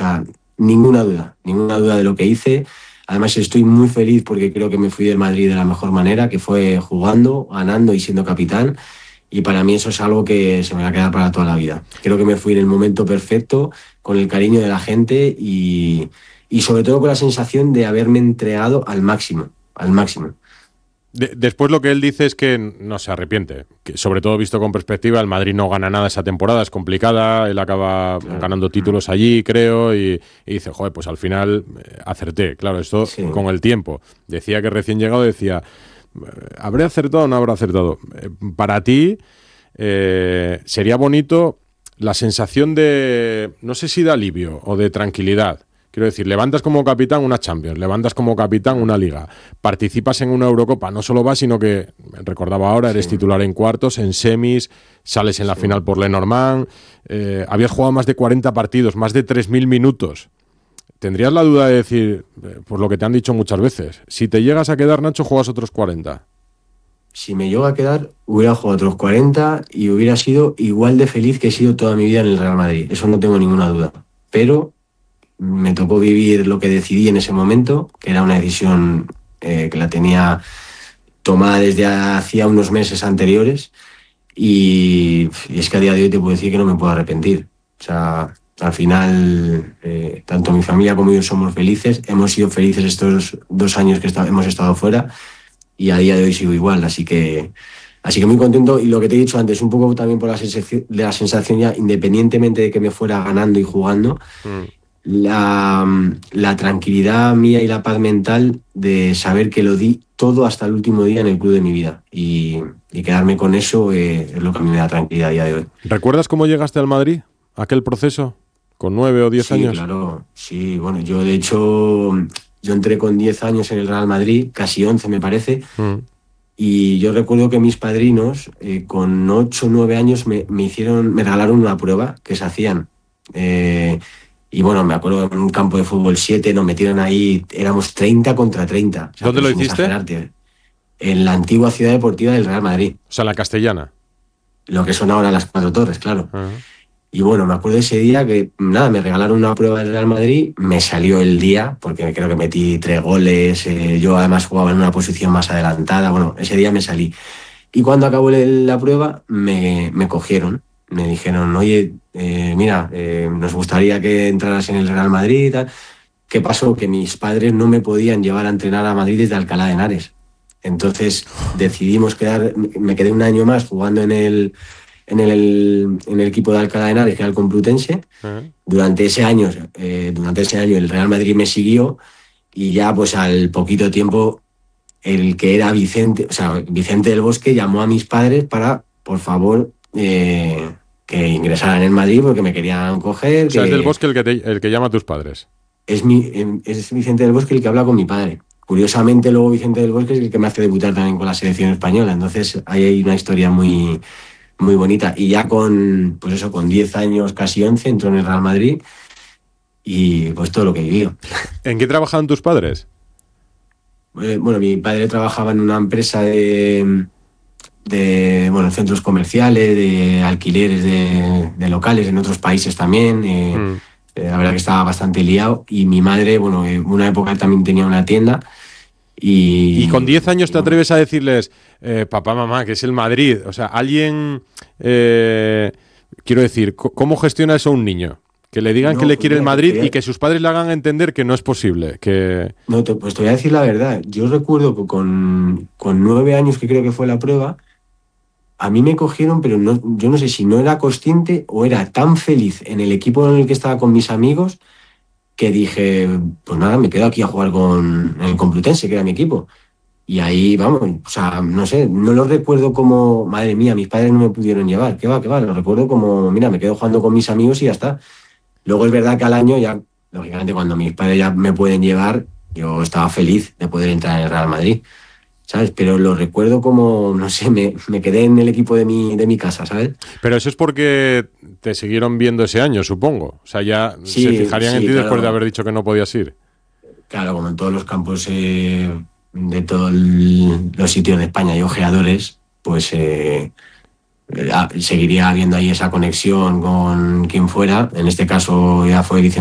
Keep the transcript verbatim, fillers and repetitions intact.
sea, ninguna duda, ninguna duda de lo que hice. Además estoy muy feliz porque creo que me fui del Madrid de la mejor manera, que fue jugando, ganando y siendo capitán. Y para mí eso es algo que se me va a quedar para toda la vida. Creo que me fui en el momento perfecto, con el cariño de la gente y, y sobre todo con la sensación de haberme entregado al máximo, al máximo. De, después lo que él dice es que no se arrepiente, que sobre todo visto con perspectiva, el Madrid no gana nada esa temporada, es complicada, él acaba claro. ganando títulos allí, creo, y, y dice, joder, pues al final eh, acerté. Claro, esto sí. con el tiempo. Decía que recién llegado decía, ¿habré acertado o no habré acertado? Eh, para ti eh, sería bonito la sensación de, no sé si de alivio o de tranquilidad. Quiero decir, levantas como capitán una Champions, levantas como capitán una Liga, participas en una Eurocopa, no solo vas, sino que, recordaba ahora, eres sí. titular en cuartos, en semis, sales en la sí. final por Lenormand, eh, habías jugado más de cuarenta partidos, más de tres mil minutos. ¿Tendrías la duda de decir, eh, por lo que te han dicho muchas veces, si te llegas a quedar, Nacho, juegas otros cuarenta? Si me llego a quedar, hubiera jugado otros cuarenta y hubiera sido igual de feliz que he sido toda mi vida en el Real Madrid, eso no tengo ninguna duda. Pero me tocó vivir lo que decidí en ese momento, que era una decisión eh, que la tenía tomada desde hacía unos meses anteriores y, y es que a día de hoy te puedo decir que no me puedo arrepentir. O sea, al final, eh, tanto mi familia como yo somos felices, hemos sido felices estos dos años que está, hemos estado fuera y a día de hoy sigo igual, así que, así que muy contento. Y lo que te he dicho antes, un poco también por la sensación, de la sensación ya, independientemente de que me fuera ganando y jugando, mm. La, la tranquilidad mía y la paz mental de saber que lo di todo hasta el último día en el club de mi vida y, y quedarme con eso eh, es lo que a mí me da tranquilidad a día de hoy. ¿Recuerdas cómo llegaste al Madrid? ¿Aquel proceso? ¿Con nueve o diez sí, años? Claro, sí, bueno, yo de hecho yo entré con diez años en el Real Madrid, casi once me parece, mm. y yo recuerdo que mis padrinos eh, con ocho o nueve años me, me hicieron, me regalaron una prueba que se hacían. Eh, Y bueno, me acuerdo en un campo de fútbol siete, nos metieron ahí, éramos treinta contra treinta. O sea, ¿dónde lo hiciste? En la antigua ciudad deportiva del Real Madrid. O sea, la Castellana. Lo que son ahora las Cuatro Torres, claro. Uh-huh. Y bueno, me acuerdo ese día que, nada, me regalaron una prueba del Real Madrid, me salió el día, porque creo que metí tres goles, eh, yo además jugaba en una posición más adelantada, bueno, ese día me salí. Y cuando acabó la prueba, me, me cogieron. Me dijeron, oye, eh, mira, eh, nos gustaría que entraras en el Real Madrid y tal. ¿Qué pasó? Que mis padres no me podían llevar a entrenar a Madrid desde Alcalá de Henares. Entonces decidimos quedar, me quedé un año más jugando en el, en el, en el equipo de Alcalá de Henares, que era el Complutense. Uh-huh. Durante ese año, eh, durante ese año el Real Madrid me siguió y ya pues al poquito tiempo el que era Vicente, o sea, Vicente del Bosque llamó a mis padres para, por favor, eh, que ingresaran en Madrid porque me querían coger. O sea, que... es del Bosque el que, te, el que llama a tus padres. Es, mi, es Vicente del Bosque el que habla con mi padre. Curiosamente, luego Vicente del Bosque es el que me hace debutar también con la selección española. Entonces, ahí hay una historia muy, muy bonita. Y ya con, pues eso, con diez años, casi once, entró en el Real Madrid y pues todo lo que viví. ¿En qué trabajaban tus padres? Eh, bueno, mi padre trabajaba en una empresa de... de bueno, centros comerciales, de alquileres de, de locales en otros países también. Eh, mm. eh, la verdad que estaba bastante liado. Y mi madre, bueno, en una época también tenía una tienda. Y, y con diez años te atreves a decirles, eh, papá, mamá, que es el Madrid. O sea, alguien, eh, quiero decir, ¿cómo gestiona eso un niño? Que le digan no, que le quiere el Madrid a... y que sus padres le hagan entender que no es posible. Que... No, te, pues te voy a decir la verdad. Yo recuerdo que con, con nueve años, que creo que fue la prueba, a mí me cogieron, pero no, yo no sé si no era consciente o era tan feliz en el equipo en el que estaba con mis amigos que dije, pues nada, me quedo aquí a jugar con el Complutense, que era mi equipo. Y ahí, vamos, o sea, no sé, no lo recuerdo como, madre mía, mis padres no me pudieron llevar. ¿Qué va, qué va? Lo recuerdo como, mira, me quedo jugando con mis amigos y ya está. Luego es verdad que al año ya, lógicamente, cuando mis padres ya me pueden llevar, yo estaba feliz de poder entrar en el Real Madrid, ¿sabes? Pero lo recuerdo como, no sé, me, me quedé en el equipo de mi, de mi casa, ¿sabes? Pero eso es porque te siguieron viendo ese año, supongo. O sea, ya sí, se fijarían sí, en ti claro. Después de haber dicho que no podías ir. Claro, como en todos los campos eh, de todos los sitios de España hay ojeadores, pues eh, seguiría habiendo ahí esa conexión con quien fuera. En este caso ya fue Vicente